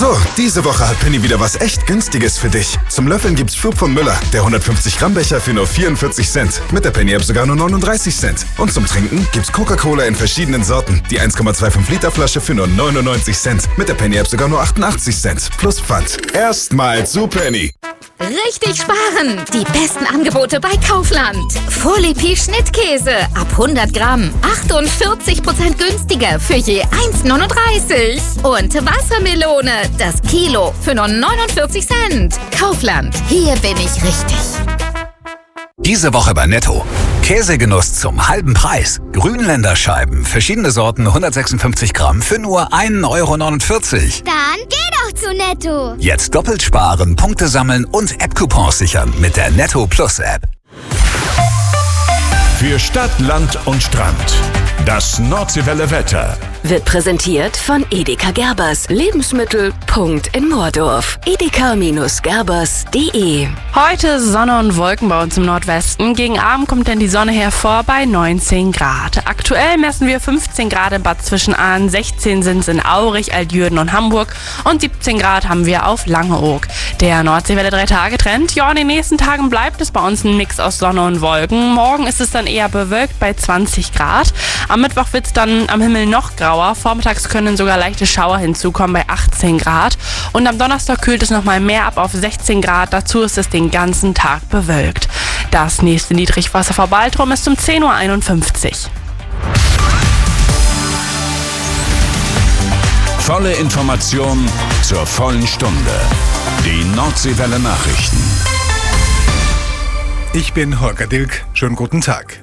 So, diese Woche hat Penny wieder was echt Günstiges für dich. Zum Löffeln gibt's Flug von Müller, der 150 Gramm Becher für nur 44 Cent. Mit der Penny-App sogar nur 39 Cent. Und zum Trinken gibt's Coca-Cola in verschiedenen Sorten. Die 1,25 Liter Flasche für nur 99 Cent. Mit der Penny-App sogar nur 88 Cent. Plus Pfand. Erstmal zu Penny. Richtig sparen! Die besten Angebote bei Kaufland. Folie Schnittkäse ab 100 Gramm. 48% günstiger für je 1,39. Und Wassermelone, das Kilo für nur 49 Cent. Kaufland, hier bin ich richtig. Diese Woche bei Netto. Käsegenuss zum halben Preis. Grünländerscheiben, verschiedene Sorten, 156 Gramm für nur 1,49 Euro. Dann geh doch zu Netto. Jetzt doppelt sparen, Punkte sammeln und App-Coupons sichern mit der Netto Plus App. Für Stadt, Land und Strand. Das Nordseewelle Wetter wird präsentiert von Edeka Gerbers. Lebensmittel. In Moordorf. edeka-gerbers.de. Heute Sonne und Wolken bei uns im Nordwesten. Gegen Abend kommt dann die Sonne hervor bei 19 Grad. Aktuell messen wir 15 Grad in Bad Zwischenahn, 16 sind es in Aurich, Altjürden und Hamburg und 17 Grad haben wir auf Langeoog. Der Nordseewelle 3-Tage-Trend. Ja, in den nächsten Tagen bleibt es bei uns ein Mix aus Sonne und Wolken. Morgen ist es dann eher bewölkt bei 20 Grad. Am Mittwoch wird es dann am Himmel noch grauer. Vormittags können sogar leichte Schauer hinzukommen bei 18 Grad. Und am Donnerstag kühlt es nochmal mehr ab auf 16 Grad. Dazu ist es den ganzen Tag bewölkt. Das nächste Niedrigwasser vor Baltrum ist um 10:51 Uhr. Volle Information zur vollen Stunde. Die Nordseewelle Nachrichten. Ich bin Holger Dilk. Schönen guten Tag.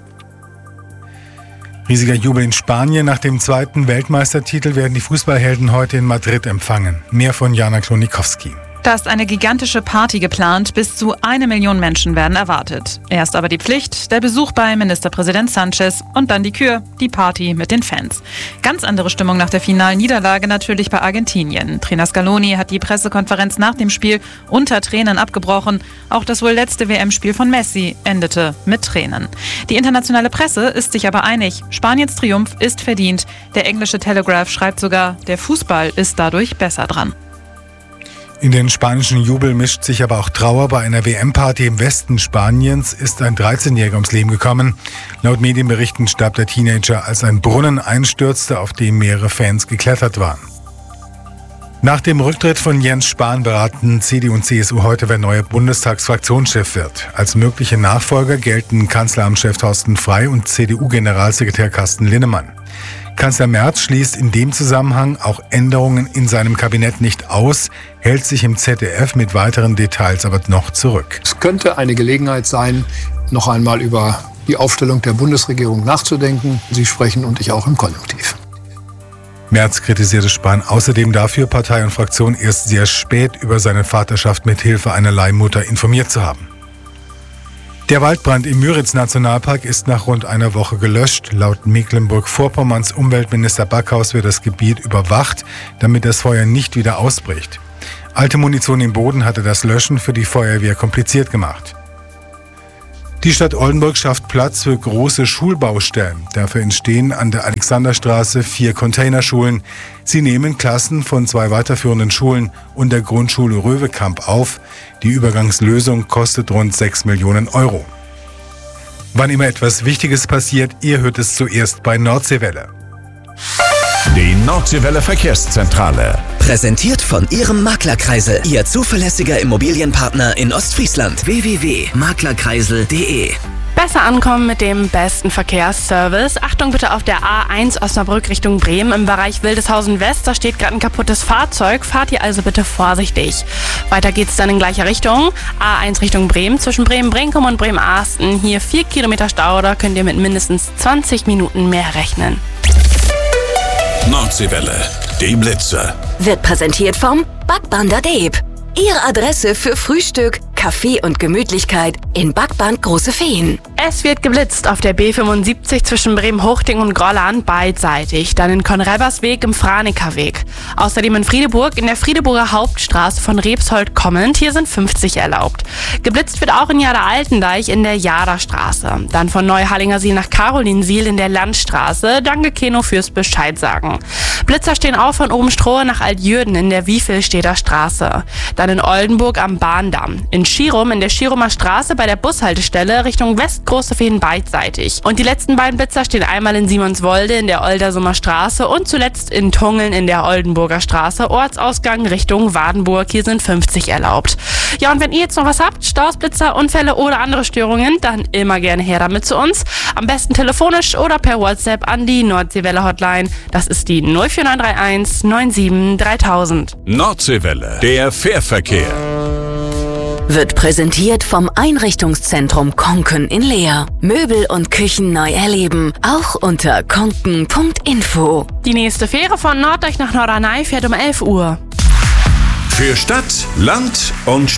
Riesiger Jubel in Spanien. Nach dem zweiten Weltmeistertitel werden die Fußballhelden heute in Madrid empfangen. Mehr von Jana Klonikowski. Da ist eine gigantische Party geplant. Bis zu 1 Million Menschen werden erwartet. Erst aber die Pflicht, der Besuch bei Ministerpräsident Sanchez und dann die Kür, die Party mit den Fans. Ganz andere Stimmung nach der finalen Niederlage natürlich bei Argentinien. Trainer Scaloni hat die Pressekonferenz nach dem Spiel unter Tränen abgebrochen. Auch das wohl letzte WM-Spiel von Messi endete mit Tränen. Die internationale Presse ist sich aber einig. Spaniens Triumph ist verdient. Der englische Telegraph schreibt sogar, der Fußball ist dadurch besser dran. In den spanischen Jubel mischt sich aber auch Trauer. Bei einer WM-Party im Westen Spaniens ist ein 13-Jähriger ums Leben gekommen. Laut Medienberichten starb der Teenager, als ein Brunnen einstürzte, auf dem mehrere Fans geklettert waren. Nach dem Rücktritt von Jens Spahn beraten CDU und CSU heute, wer neuer Bundestagsfraktionschef wird. Als mögliche Nachfolger gelten Kanzleramtschef Thorsten Frey und CDU-Generalsekretär Carsten Linnemann. Kanzler Merz schließt in dem Zusammenhang auch Änderungen in seinem Kabinett nicht aus, hält sich im ZDF mit weiteren Details aber noch zurück. Es könnte eine Gelegenheit sein, noch einmal über die Aufstellung der Bundesregierung nachzudenken. Sie sprechen und ich auch im Konjunktiv. Merz kritisierte Spahn außerdem dafür, Partei und Fraktion erst sehr spät über seine Vaterschaft mit Hilfe einer Leihmutter informiert zu haben. Der Waldbrand im Müritz-Nationalpark ist nach rund einer Woche gelöscht. Laut Mecklenburg-Vorpommerns Umweltminister Backhaus wird das Gebiet überwacht, damit das Feuer nicht wieder ausbricht. Alte Munition im Boden hatte das Löschen für die Feuerwehr kompliziert gemacht. Die Stadt Oldenburg schafft Platz für große Schulbaustellen. Dafür entstehen an der Alexanderstraße 4 Containerschulen. Sie nehmen Klassen von 2 weiterführenden Schulen und der Grundschule Röwekamp auf. Die Übergangslösung kostet rund 6 Millionen Euro. Wann immer etwas Wichtiges passiert, ihr hört es zuerst bei Nordseewelle. Die Nordseewelle Verkehrszentrale. Präsentiert von Ihrem Maklerkreisel, Ihr zuverlässiger Immobilienpartner in Ostfriesland. www.maklerkreisel.de. Besser ankommen mit dem besten Verkehrsservice. Achtung bitte auf der A1 Osnabrück Richtung Bremen im Bereich Wildeshausen West. Da steht gerade ein kaputtes Fahrzeug. Fahrt ihr also bitte vorsichtig. Weiter geht's dann in gleicher Richtung. A1 Richtung Bremen. Zwischen Bremen-Brinkum und Bremen-Ahsten. Hier 4 Kilometer Stau. Da könnt ihr mit mindestens 20 Minuten mehr rechnen. Nordseewelle, die Blitze. Wird präsentiert vom Backbander Deep. Ihre Adresse für Frühstück, Kaffee und Gemütlichkeit in Backband Große Feen. Es wird geblitzt auf der B75 zwischen Bremen-Hochding und Grolland beidseitig, dann in Konrelbersweg im Franekerweg. Außerdem in Friedeburg in der Friedeburger Hauptstraße von Rebsold kommend, hier sind 50 erlaubt. Geblitzt wird auch in Jader-Altendeich in der Jaderstraße. Dann von Neuhallingersiel nach Carolinsiel in der Landstraße. Danke Keno fürs Bescheid sagen. Blitzer stehen auch von Obenstrohe nach Altjürden in der Wiefelstädter Straße. Dann in Oldenburg am Bahndamm. In Schirum in der Schirumer Straße bei der Bushaltestelle Richtung West Große Feen beidseitig. Und die letzten beiden Blitzer stehen einmal in Simonswolde in der Oldersumer Straße und zuletzt in Tungeln in der Oldenburger Straße, Ortsausgang Richtung Wadenburg. Hier sind 50 erlaubt. Ja, und wenn ihr jetzt noch was habt, Staus, Blitzer, Unfälle oder andere Störungen, dann immer gerne her damit zu uns. Am besten telefonisch oder per WhatsApp an die Nordseewelle Hotline. Das ist die 04931 97 3000. Nordseewelle, der Fährverkehr. Wird präsentiert vom Einrichtungszentrum Konken in Leer. Möbel und Küchen neu erleben, auch unter konken.info. Die nächste Fähre von Norddeich nach Norderney fährt um 11 Uhr. Für Stadt, Land und